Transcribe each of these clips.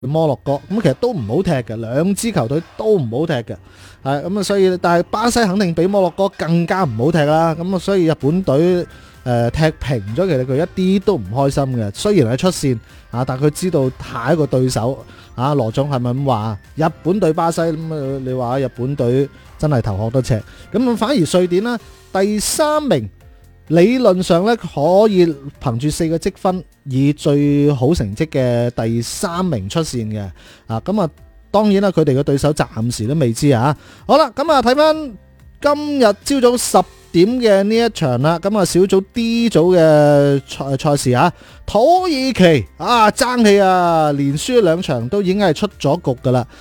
摩洛哥，咁其實都唔好踢嘅，兩支球隊都唔好踢嘅，係咁啊，所以但係巴西肯定比摩洛哥更加唔好踢啦，咁啊，所以日本隊踢平咗，其實佢一啲都唔開心嘅。雖然係出線啊，但係佢知道下一個對手啊，羅總係咪咁話？日本對巴西咁啊，你話日本隊真係頭殼都赤，咁啊，反而瑞典啦第三名。理論上咧可以憑住4個積分以最好成績嘅第3名出線嘅，咁啊當然啦，佢哋嘅對手暫時都未知啊。好啦，咁啊睇翻今日朝早10點嘅呢一場啦，咁啊小組 D 組嘅賽事啊，土耳其爭氣啊，連輸2場都已經係出咗局噶啦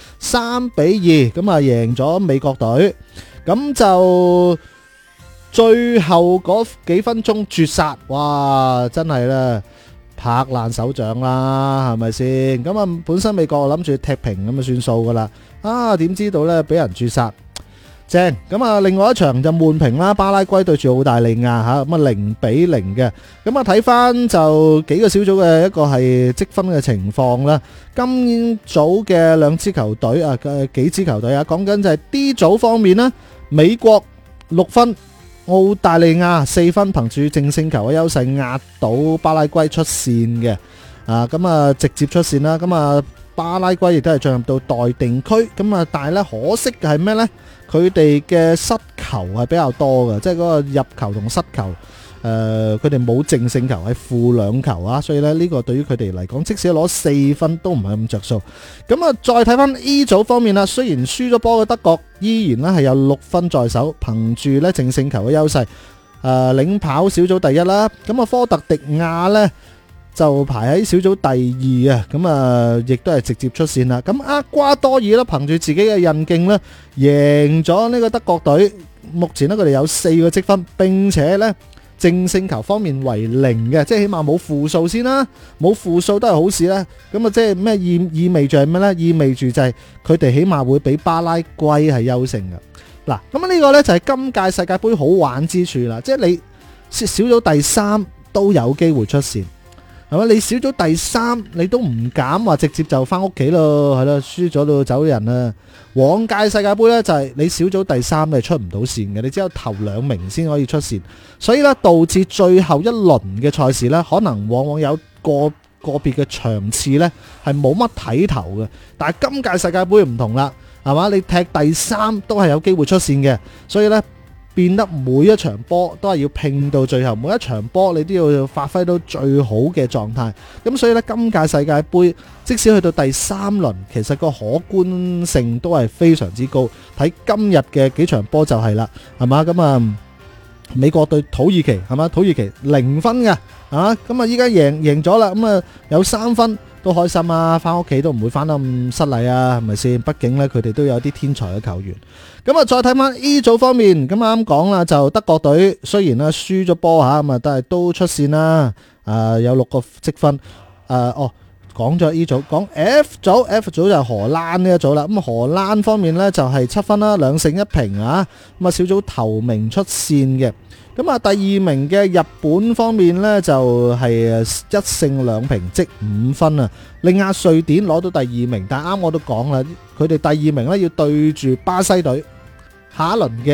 ，3-2咁啊贏咗美國隊，咁就。最後嗰幾分鐘絕殺，哇！真係咧拍爛手掌啦，係咪先？咁啊，本身美國諗住踢平咁就算數噶啦，點知道咧俾人絕殺，正！咁啊，另外一場就悶平啦，巴拉圭對住澳大利亞吓，咁啊0-0嘅。咁啊睇翻就幾個小組嘅一個係積分嘅情況啦。今組嘅兩支球隊幾支球隊啊，講緊就係 D 組方面啦，美國6分。澳大利亞4分，憑住淨勝球嘅優勢壓倒巴拉圭出線嘅，咁啊直接出線啦。咁啊巴拉圭亦都係進入到待定區，咁啊但係咧可惜嘅係咩咧？佢哋嘅失球係比較多嘅，即係嗰個入球同失球，佢哋冇淨勝球，係負2球啊，所以咧呢個對於佢哋嚟講，即使攞4分都唔係咁着數。咁啊再睇翻 E 組方面啦，雖然輸咗波嘅德國依然咧係有6分在手，憑住咧淨勝球嘅優勢，領跑小組第一啦。咁啊科特迪亞咧就排喺小組第2啊，咁啊亦都係直接出線啦。咁厄瓜多爾咧憑住自己嘅韌勁咧贏咗呢個德國隊，目前咧佢哋有4個積分，並且咧淨勝球方面為0嘅，即係起碼冇負數先啦，冇負數都係好事啦。咁啊即係咩意味住係咩咧？意味住就係佢哋起碼會比巴拉圭係優勝嘅。嗱，咁呢個咧就係今屆世界盃好玩之處啦，即係你小組第3都有機會出線。係嘛？你小組第3，你都唔敢話直接就翻屋企咯，係咯，輸咗到走人啦。往屆世界盃咧就係你小組第3你係出唔到線嘅，你只有頭2名先可以出線，所以咧導致最後一輪嘅賽事咧，可能往往有個別嘅場次咧係冇乜睇頭嘅。但係今屆世界盃唔同啦，係嘛？你踢第3都係有機會出線嘅，所以咧。變得每一場波都係要拼到最後，每一場波你都要發揮到最好嘅狀態。咁所以呢，今屆世界盃即使去到第3輪，其實個可觀性都係非常之高。睇今日嘅幾場波就係啦，係嘛？咁啊，美國對土耳其係嘛？土耳其0分嘅，咁啊依家贏咗啦，咁啊有3分。都開心啊！翻屋企都唔會翻得咁失禮啊，係咪先？畢竟咧，佢哋都有啲天才嘅球員。咁啊，再睇翻 E 組方面，咁啱講啦，就德國隊雖然咧輸咗波吓，咁啊，但係都出線啦。有6個積分。講咗 E 組，講 F 組就係荷蘭呢一組啦。咁荷蘭方面咧就係7分啦，2勝1平啊。咁啊，小組頭名出線嘅。咁啊，第2名嘅日本方面呢，就係1勝2平，積5分啊，力壓瑞典攞到第2名。但係啱我都講啦，佢哋第2名呢要對住巴西隊，下一輪嘅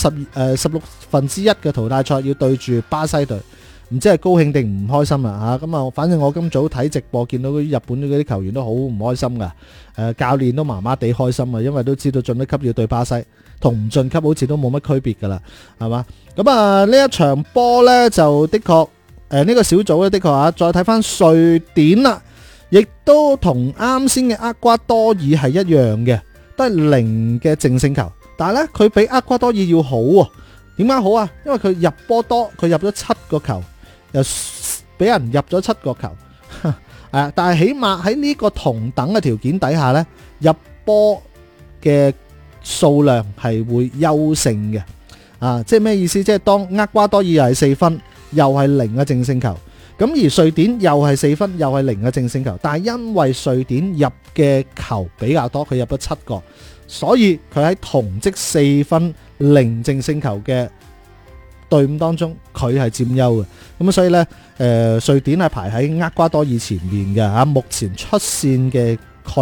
16分之一嘅淘汰賽要對住巴西隊，唔知係高興定唔開心啦嚇。咁啊，反正我今早睇直播見到日本嗰啲球員都好唔開心噶，教練都麻麻地開心啊，因為都知道晉級要對巴西。同唔晉級好似都冇乜區別噶啦，係嘛？咁啊呢一場波呢，就的確，呢個小組呢，的確再睇翻瑞典啦，亦都同啱先嘅厄瓜多爾係一樣嘅，都係0嘅淨勝球。但係呢，佢比厄瓜多爾要好喎。點解好啊？因為佢入波多，佢入咗7個球，又俾人入咗7個球。但係起碼喺呢個同等嘅條件底下呢，入波嘅數量係會優勝嘅，即係咩意思？即係當厄瓜多爾又係4分，又係0嘅淨勝球，咁而瑞典又係4分，又係0嘅淨勝球，但係因為瑞典入嘅球比較多，佢入咗7個，所以佢喺同積4分0淨勝球嘅隊伍當中，佢係佔優嘅。咁所以呢，瑞典係排喺厄瓜多爾前面嘅，目前出線嘅